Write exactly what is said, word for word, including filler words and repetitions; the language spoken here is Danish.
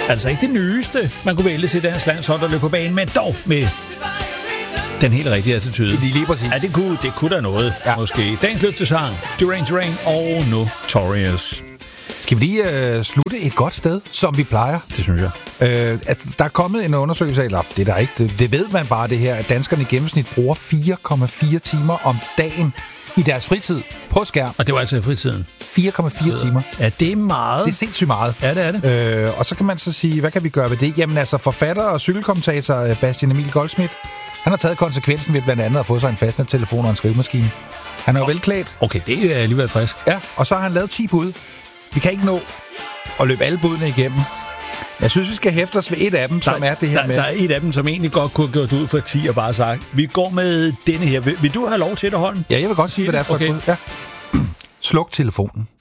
Altså ikke det nyeste, man kunne vælge til dansk landshold, der løb på banen, men dog med den helt rigtige attitude. Lige, lige præcis. Ja, det kunne, det kunne da noget, ja. Måske. Dagens løftesang, Duran Duran og Notorious. Skal vi lige øh, slutte et godt sted, som vi plejer? Det synes jeg. Øh, altså, der er kommet en undersøgelse, eller det er der ikke, det, det ved man bare det her, at danskerne i gennemsnit bruger fire komma fire timer om dagen i deres fritid på skærm. Og det var altså i fritiden? fire komma fire timer. Ja, det er meget. Det er sindssygt meget. Ja, det er det. Øh, og så kan man så sige, hvad kan vi gøre ved det? Jamen altså, forfatter og cykelkommentator Bastian Emil Goldsmith, han har taget konsekvensen ved blandt andet at få sig en fastnettelefon og en skrivemaskine. Han er jo oh. velklædt. Okay, det er alligevel frisk. Ja, og så har han lavet ti bud. Vi kan ikke nå at løbe alle budene igennem. Jeg synes, vi skal hæfte os ved et af dem, der, som er det her der, med... Der er et af dem, som egentlig godt kunne have gjort ud for ti og bare sagt, vi går med denne her. Vil, vil du have lov til det, Holm? Ja, jeg vil godt sige, hvad det er for okay. et bud. Ja. Sluk telefonen.